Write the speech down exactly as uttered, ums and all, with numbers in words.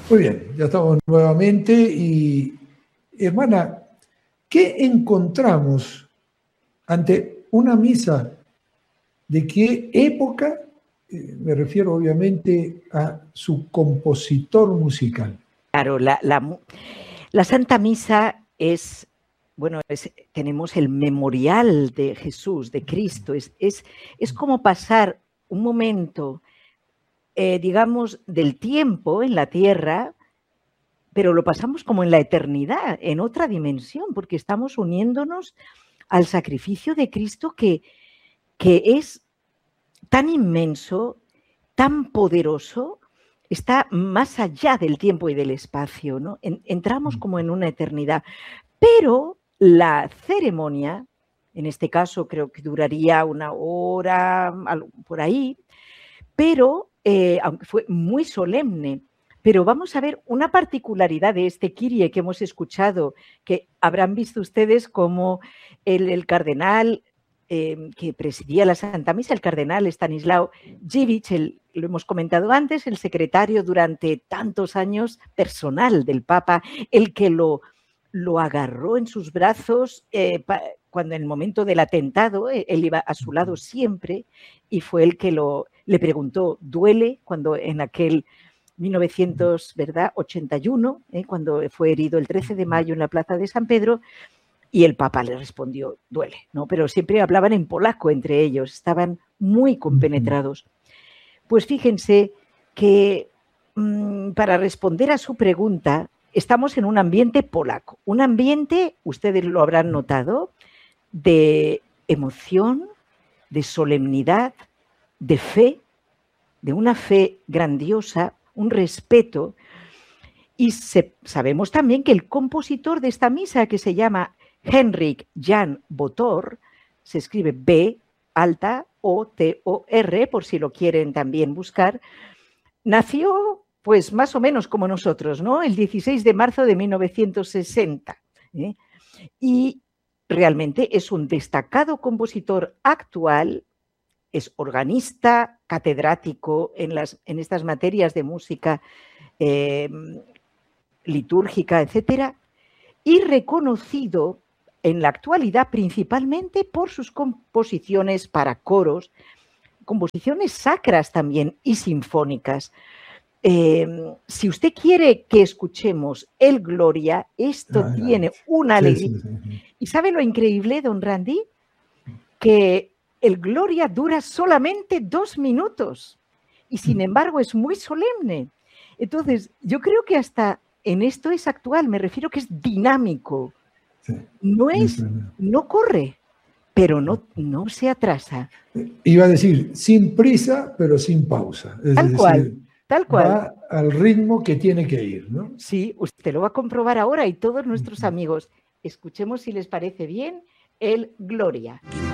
Muy bien, ya estamos nuevamente y, hermana, ¿qué encontramos ante una misa? ¿De qué época? Eh, me refiero obviamente a su compositor musical. Claro, la, la, la Santa Misa es, bueno, es, tenemos el memorial de Jesús, de Cristo, es, es, es como pasar un momento, eh, digamos, del tiempo en la tierra, pero lo pasamos como en la eternidad, en otra dimensión, porque estamos uniéndonos al sacrificio de Cristo que, que es tan inmenso, tan poderoso, está más allá del tiempo y del espacio, ¿no? Entramos como en una eternidad. Pero la ceremonia, en este caso creo que duraría una hora, por ahí, pero eh, aunque fue muy solemne. Pero vamos a ver una particularidad de este Kyrie que hemos escuchado, que habrán visto ustedes como el, el cardenal eh, que presidía la Santa Misa, el cardenal Stanislao Dziwisz, el, lo hemos comentado antes, el secretario durante tantos años personal del Papa, el que lo, lo agarró en sus brazos eh, pa, cuando en el momento del atentado, eh, él iba a su lado siempre y fue el que lo, le preguntó, ¿duele? Cuando en aquel mil novecientos ochenta y uno, eh, cuando fue herido el trece de mayo en la plaza de San Pedro, y el Papa le respondió, duele, ¿no? Pero siempre hablaban en polaco entre ellos, estaban muy compenetrados. Pues fíjense que mmm, para responder a su pregunta, estamos en un ambiente polaco, un ambiente, ustedes lo habrán notado, de emoción, de solemnidad, de fe, de una fe grandiosa, un respeto. Y se, sabemos también que el compositor de esta misa, que se llama Henryk Jan Botor, se escribe B alta O T O R, por si lo quieren también buscar, nació pues más o menos como nosotros, ¿no? El dieciséis de marzo de mil novecientos sesenta. ¿eh? Y realmente es un destacado compositor actual, es organista, catedrático en, las, en estas materias de música eh, litúrgica, etcétera, y reconocido en la actualidad principalmente por sus composiciones para coros, composiciones sacras también y sinfónicas. Eh, si usted quiere que escuchemos el Gloria, esto ah, tiene una alegría. Sí, sí, sí. ¿Y sabe lo increíble, don Randy? Que el Gloria dura solamente dos minutos y sin embargo es muy solemne. Entonces, yo creo que hasta en esto es actual, me refiero que es dinámico. Sí, no es, no corre, pero no, no se atrasa. Iba a decir, sin prisa, pero sin pausa. Es tal decir, cual, tal cual. Va al ritmo que tiene que ir, ¿no? Sí, usted lo va a comprobar ahora y todos nuestros amigos. Escuchemos si les parece bien el Gloria.